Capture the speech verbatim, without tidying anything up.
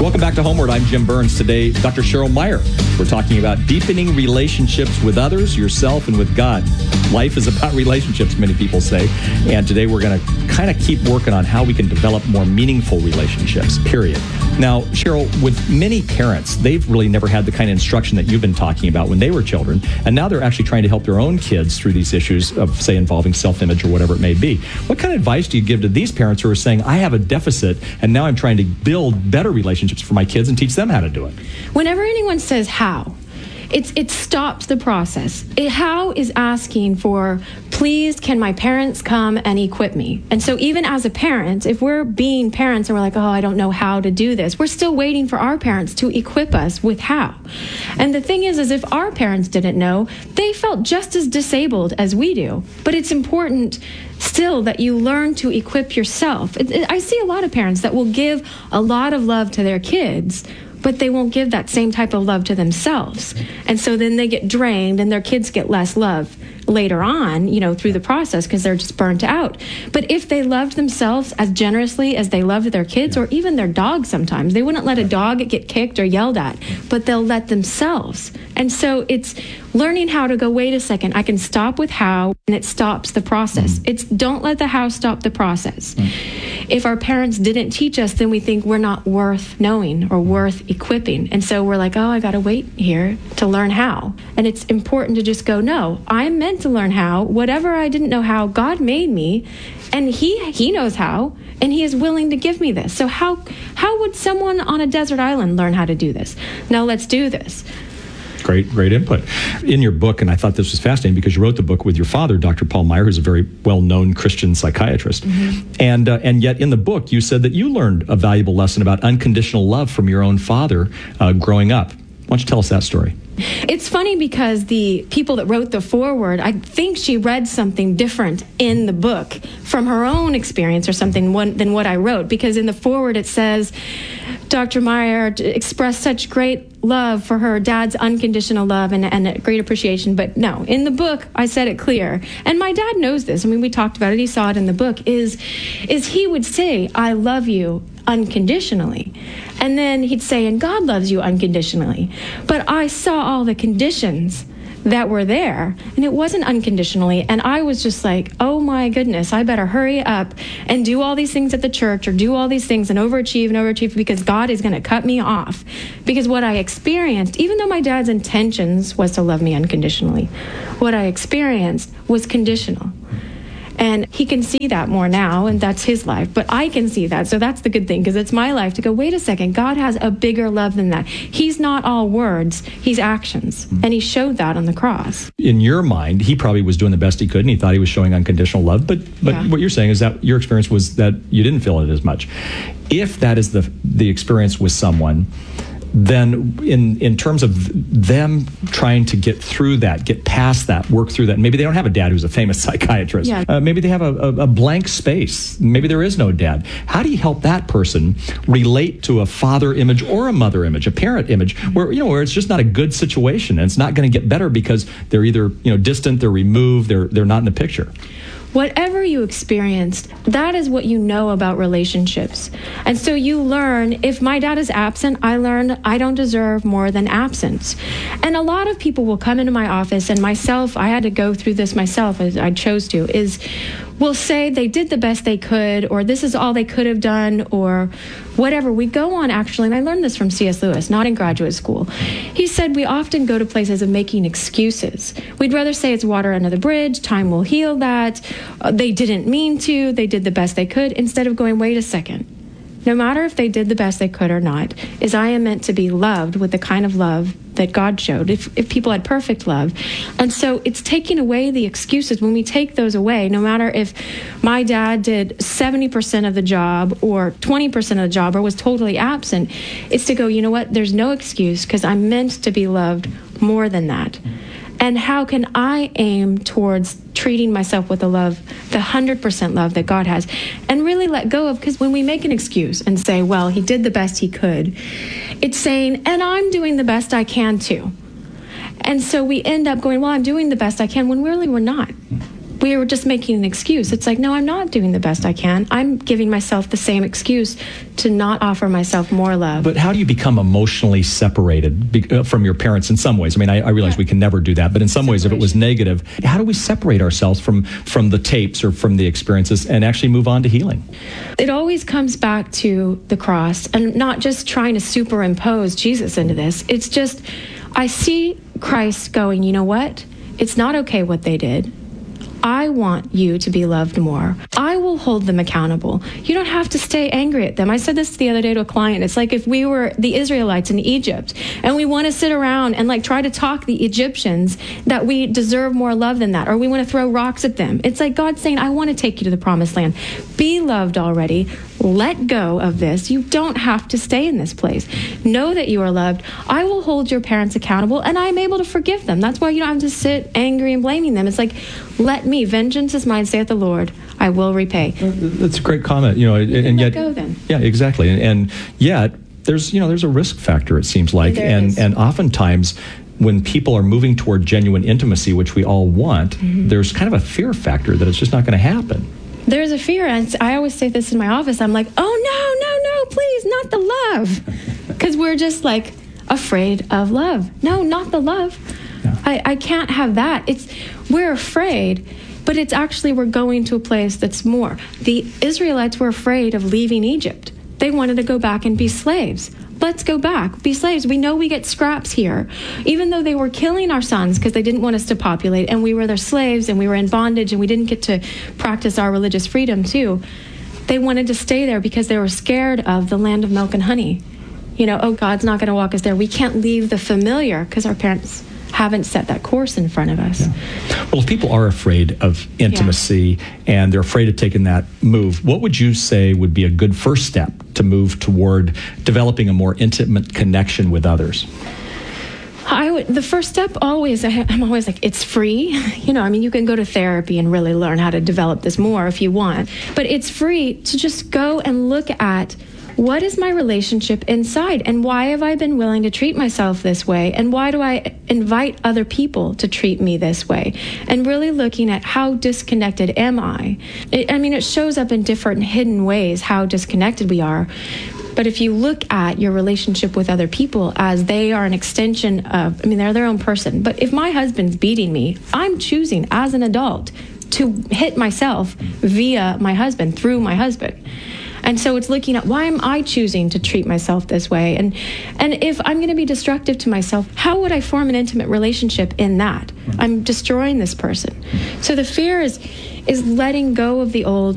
Welcome back to Homeward. I'm Jim Burns. Today, Doctor Cheryl Meyer. We're talking about deepening relationships with others, yourself, and with God. Life is about relationships, many people say. And today we're going to kind of keep working on how we can develop more meaningful relationships, period. Now, Cheryl, with many parents, they've really never had the kind of instruction that you've been talking about when they were children. And now they're actually trying to help their own kids through these issues of, say, involving self-image or whatever it may be. What kind of advice do you give to these parents who are saying, I have a deficit, and now I'm trying to build better relationships for my kids and teach them how to do it? Whenever anyone says how, it's it stops the process. It, how is asking for, please, can my parents come and equip me? And so even as a parent, if we're being parents and we're like, oh, I don't know how to do this, we're still waiting for our parents to equip us with how. And the thing is, is if our parents didn't know, they felt just as disabled as we do. But it's important still that you learn to equip yourself. It, it, I see a lot of parents that will give a lot of love to their kids, but they won't give that same type of love to themselves. And so then they get drained and their kids get less love later on, you know, through the process because they're just burnt out. But if they loved themselves as generously as they loved their kids or even their dog sometimes, they wouldn't let a dog get kicked or yelled at, but they'll let themselves. And so it's learning how to go, wait a second, I can stop with how, and it stops the process. Mm. It's don't let the how stop the process. Mm. If our parents didn't teach us, then we think we're not worth knowing or worth equipping. And so we're like, oh, I got to wait here to learn how. And it's important to just go, no, I'm meant to learn how. Whatever I didn't know how, God made me, and he he knows how, and he is willing to give me this. So how how would someone on a desert island learn how to do this? Now let's do this. Great, great input. In your book, and I thought this was fascinating because you wrote the book with your father, Doctor Paul Meyer, who's a very well-known Christian psychiatrist. Mm-hmm. And uh, and yet in the book, you said that you learned a valuable lesson about unconditional love from your own father uh, growing up. Why don't you tell us that story? It's funny because the people that wrote the foreword, I think she read something different in the book from her own experience or something one, than what I wrote. Because in the foreword it says, Doctor Meyer expressed such great love for her dad's unconditional love and, and great appreciation. But no, in the book, I said it clear. And my dad knows this. I mean, we talked about it. He saw it in the book. Is, is he would say, I love you unconditionally. And then he'd say, and God loves you unconditionally. But I saw all the conditions that were there, and it wasn't unconditionally. And I was just like, oh my goodness, I better hurry up and do all these things at the church or do all these things and overachieve and overachieve because God is going to cut me off. Because what I experienced, even though my dad's intentions was to love me unconditionally, what I experienced was conditional. And he can see that more now, and that's his life. But I can see that, so that's the good thing, because it's my life to go, wait a second, God has a bigger love than that. He's not all words, he's actions. Mm-hmm. And he showed that on the cross. In your mind, he probably was doing the best he could, and he thought he was showing unconditional love. But but yeah. What you're saying is that your experience was that you didn't feel it as much. If that is the the experience with someone, then in, in terms of them trying to get through that, get past that, work through that, maybe they don't have a dad who's a famous psychiatrist. Yeah. Uh, maybe they have a, a, a blank space. Maybe there is no dad. How do you help that person relate to a father image or a mother image, a parent image, where, you know, where it's just not a good situation and it's not going to get better because they're either, you know, distant, they're removed, they're they're not in the picture? Whatever you experienced, that is what you know about relationships. And so you learn, if my dad is absent, I learned I don't deserve more than absence. And a lot of people will come into my office, and myself, I had to go through this myself, as I chose to, is will say they did the best they could, or this is all they could have done, or whatever. We go on, actually, and I learned this from C S Lewis, not in graduate school. He said we often go to places of making excuses. We'd rather say it's water under the bridge, time will heal that, uh, they didn't mean to, they did the best they could, instead of going, wait a second. No matter if they did the best they could or not, is I am meant to be loved with the kind of love that God showed, if, if people had perfect love. And so it's taking away the excuses. When we take those away, no matter if my dad did seventy percent of the job or twenty percent of the job or was totally absent, it's to go, you know what, there's no excuse because I'm meant to be loved more than that. And how can I aim towards treating myself with the love, the one hundred percent love that God has, and really let go of, because when we make an excuse and say, well, he did the best he could, it's saying, and I'm doing the best I can too. And so we end up going, well, I'm doing the best I can, when really we're not. we were just making an excuse. It's like, no, I'm not doing the best I can. I'm giving myself the same excuse to not offer myself more love. But how do you become emotionally separated be- uh, from your parents in some ways? I mean, I, I realize Yeah. we can never do that, but in some ways, if it was negative, how do we separate ourselves from, from the tapes or from the experiences and actually move on to healing? It always comes back to the cross, and not just trying to superimpose Jesus into this. It's just, I see Christ going, you know what? It's not okay what they did. I want you to be loved more. I will hold them accountable. You don't have to stay angry at them. I said this the other day to a client. It's like if we were the Israelites in Egypt and we want to sit around and like try to talk the Egyptians that we deserve more love than that, or we want to throw rocks at them. It's like God saying, I want to take you to the promised land. Be loved already. Let go of this. You don't have to stay in this place. Know that you are loved. I will hold your parents accountable, and I'm able to forgive them. That's why you don't have to sit angry and blaming them. It's like, let me. Vengeance is mine, saith the Lord. I will repay. That's a great comment. You know, and, and let yet, go then. yeah, exactly. And, and yet, there's you know, there's a risk factor. It seems like, There and is. and oftentimes, when people are moving toward genuine intimacy, which we all want, mm-hmm. there's kind of a fear factor that it's just not going to happen. There's a fear, and I always say this in my office. I'm like, oh, no, no, no, please, not the love. Because we're just like afraid of love. No, not the love. Yeah. I, I can't have that. It's we're afraid, but it's actually we're going to a place that's more. The Israelites were afraid of leaving Egypt. They wanted to go back and be slaves. Let's go back, be slaves. We know we get scraps here. Even though they were killing our sons because they didn't want us to populate, and we were their slaves and we were in bondage and we didn't get to practice our religious freedom too, they wanted to stay there because they were scared of the land of milk and honey. You know, oh, God's not going to walk us there. We can't leave the familiar because our parents haven't set that course in front of us. Yeah. Well, if people are afraid of intimacy yeah. and they're afraid of taking that move, what would you say would be a good first step to move toward developing a more intimate connection with others? I would, the first step always, I, I'm always like, it's free. You know, I mean, you can go to therapy and really learn how to develop this more if you want, but it's free to just go and look at what is my relationship inside, and why have I been willing to treat myself this way, and why do I invite other people to treat me this way, and really looking at how disconnected am I. It, I mean, it shows up in different hidden ways how disconnected we are. But if you look at your relationship with other people as they are an extension of, I mean, they're their own person. But if my husband's beating me, I'm choosing as an adult to hit myself via my husband, through my husband. And so it's looking at, why am I choosing to treat myself this way? And and if I'm going to be destructive to myself, how would I form an intimate relationship in that? I'm destroying this person. So the fear is is letting go of the old,